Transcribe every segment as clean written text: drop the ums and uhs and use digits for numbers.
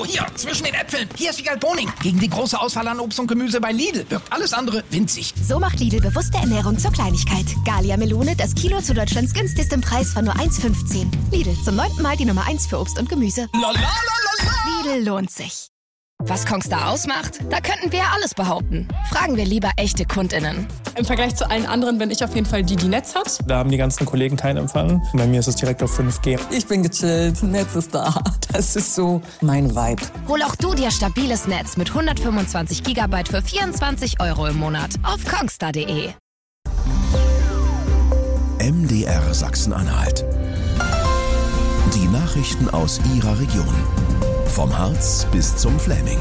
Genau, hier, zwischen den Äpfeln. Hier ist Wiegald Boning. Gegen die große Auswahl an Obst und Gemüse bei Lidl wirkt alles andere winzig. So macht Lidl bewusste Ernährung zur Kleinigkeit. Gallia Melone, das Kilo zu Deutschlands günstigstem Preis von nur 1,15. Lidl, zum 9. Mal die Nummer 1 für Obst und Gemüse. Lidl lohnt sich. Was Kongstar ausmacht? Da könnten wir ja alles behaupten. Fragen wir lieber echte KundInnen. Im Vergleich zu allen anderen bin ich auf jeden Fall die Netz hat. Da haben die ganzen Kollegen keinen Empfang. Bei mir ist es direkt auf 5G. Ich bin gechillt, Netz ist da. Das ist so mein Vibe. Hol auch du dir stabiles Netz mit 125 GB für 24 € im Monat auf kongstar.de. MDR Sachsen-Anhalt. Die Nachrichten aus Ihrer Region. Vom Harz bis zum Fläming.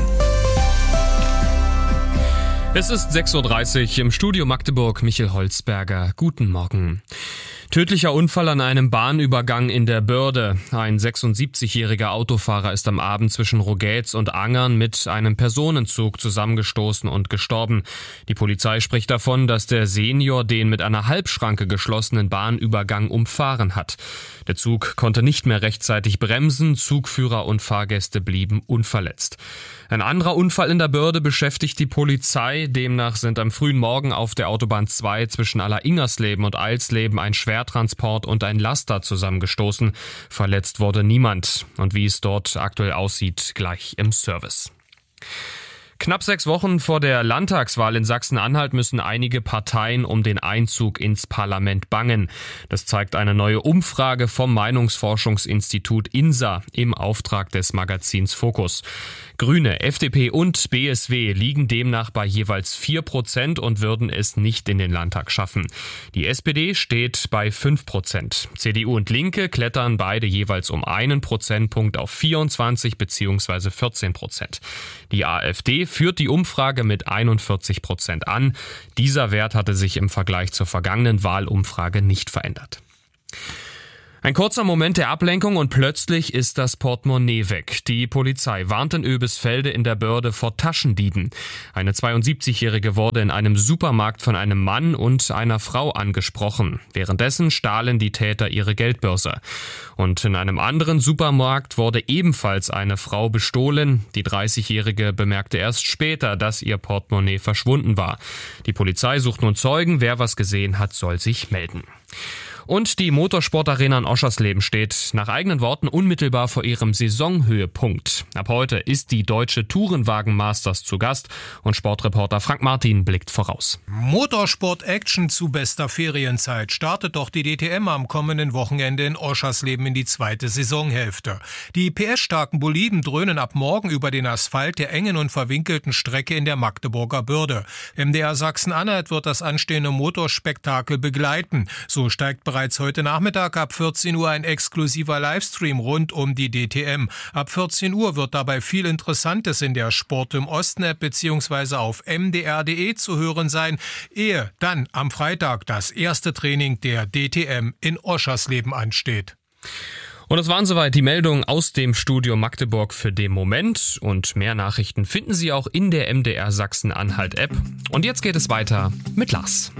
Es ist 6:30 Uhr im Studio Magdeburg. Michael Holzberger. Guten Morgen. Tödlicher Unfall an einem Bahnübergang in der Börde. Ein 76-jähriger Autofahrer ist am Abend zwischen Rogetz und Angern mit einem Personenzug zusammengestoßen und gestorben. Die Polizei spricht davon, dass der Senior den mit einer Halbschranke geschlossenen Bahnübergang umfahren hat. Der Zug konnte nicht mehr rechtzeitig bremsen, Zugführer und Fahrgäste blieben unverletzt. Ein anderer Unfall in der Börde beschäftigt die Polizei. Demnach sind am frühen Morgen auf der Autobahn 2 zwischen Alleringersleben und Eilsleben ein Schwertransport und ein Laster zusammengestoßen. Verletzt wurde niemand. Und wie es dort aktuell aussieht, gleich im Service. Knapp 6 Wochen vor der Landtagswahl in Sachsen-Anhalt müssen einige Parteien um den Einzug ins Parlament bangen. Das zeigt eine neue Umfrage vom Meinungsforschungsinstitut INSA im Auftrag des Magazins Focus. Grüne, FDP und BSW liegen demnach bei jeweils 4% und würden es nicht in den Landtag schaffen. Die SPD steht bei 5%. CDU und Linke klettern beide jeweils um 1 Prozentpunkt auf 24 bzw. 14%. Die AfD führt die Umfrage mit 41% an. Dieser Wert hatte sich im Vergleich zur vergangenen Wahlumfrage nicht verändert. Ein kurzer Moment der Ablenkung und plötzlich ist das Portemonnaie weg. Die Polizei warnt in Oebisfelde in der Börde vor Taschendieben. Eine 72-Jährige wurde in einem Supermarkt von einem Mann und einer Frau angesprochen. Währenddessen stahlen die Täter ihre Geldbörse. Und in einem anderen Supermarkt wurde ebenfalls eine Frau bestohlen. Die 30-Jährige bemerkte erst später, dass ihr Portemonnaie verschwunden war. Die Polizei sucht nun Zeugen. Wer was gesehen hat, soll sich melden. Und die Motorsportarena in Oschersleben steht nach eigenen Worten unmittelbar vor ihrem Saisonhöhepunkt. Ab heute ist die Deutsche Tourenwagen-Masters zu Gast und Sportreporter Frank Martin blickt voraus. Motorsport-Action zu bester Ferienzeit startet doch die DTM am kommenden Wochenende in Oschersleben in die zweite Saisonhälfte. Die PS-starken Boliden dröhnen ab morgen über den Asphalt der engen und verwinkelten Strecke in der Magdeburger Börde. MDR Sachsen-Anhalt wird das anstehende Motorspektakel begleiten. So steigt bereits heute Nachmittag ab 14 Uhr ein exklusiver Livestream rund um die DTM. Ab 14 Uhr wird dabei viel Interessantes in der Sport im Osten-App bzw. auf mdr.de zu hören sein, ehe dann am Freitag das erste Training der DTM in Oschersleben ansteht. Und das waren soweit die Meldungen aus dem Studio Magdeburg für den Moment. Und mehr Nachrichten finden Sie auch in der MDR Sachsen-Anhalt-App. Und jetzt geht es weiter mit Lars.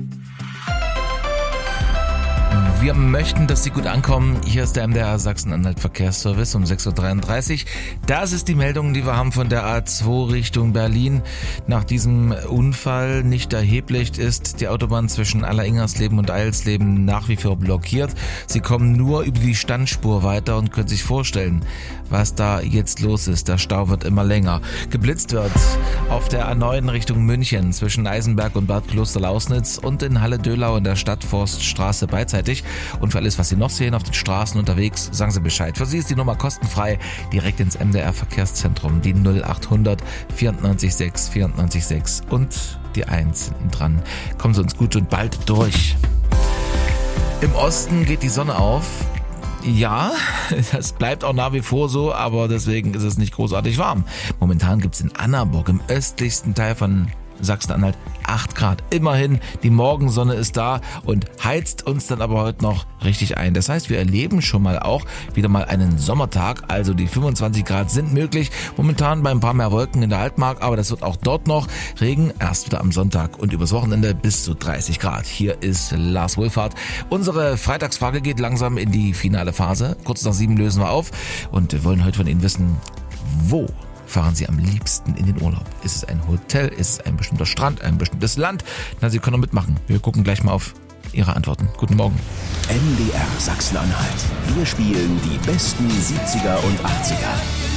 Wir möchten, dass Sie gut ankommen. Hier ist der MDR Sachsen-Anhalt Verkehrsservice um 6.33 Uhr. Das ist die Meldung, die wir haben von der A2 Richtung Berlin. Nach diesem Unfall nicht erheblich ist die Autobahn zwischen Alleringersleben und Eilsleben nach wie vor blockiert. Sie kommen nur über die Standspur weiter und können sich vorstellen, was da jetzt los ist. Der Stau wird immer länger. Geblitzt wird auf der A9 Richtung München zwischen Eisenberg und Bad Klosterlausnitz und in Halle-Dölau in der Stadtforststraße beidseitig. Und für alles, was Sie noch sehen auf den Straßen unterwegs, sagen Sie Bescheid. Für Sie ist die Nummer kostenfrei, direkt ins MDR Verkehrszentrum, die 0800 94 94 6 und die 1 hinten dran. Kommen Sie uns gut und bald durch. Im Osten geht die Sonne auf. Ja, das bleibt auch nach wie vor so, aber deswegen ist es nicht großartig warm. Momentan gibt es in Annaburg, im östlichsten Teil von Sachsen-Anhalt, 8 Grad. Immerhin, die Morgensonne ist da und heizt uns dann aber heute noch richtig ein. Das heißt, wir erleben schon mal auch wieder mal einen Sommertag, also die 25 Grad sind möglich. Momentan bei ein paar mehr Wolken in der Altmark, aber das wird auch dort noch Regen, erst wieder am Sonntag und übers Wochenende bis zu 30 Grad. Hier ist Lars Wohlfahrt. Unsere Freitagsfrage geht langsam in die finale Phase. Kurz nach 7 lösen wir auf und wir wollen heute von Ihnen wissen, wo fahren Sie am liebsten in den Urlaub? Ist es ein Hotel? Ist es ein bestimmter Strand? Ein bestimmtes Land? Na, Sie können doch mitmachen. Wir gucken gleich mal auf Ihre Antworten. Guten Morgen. MDR Sachsen-Anhalt. Wir spielen die besten 70er und 80er.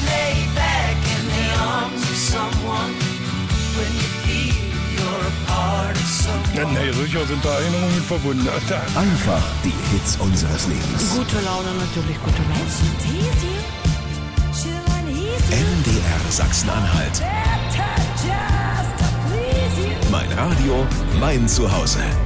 Nee, sicher sind da Erinnerungen mit verbunden. Einfach die Hits unseres Lebens. Gute Laune natürlich, gute Laune. MDR Sachsen-Anhalt. Mein Radio, mein Zuhause.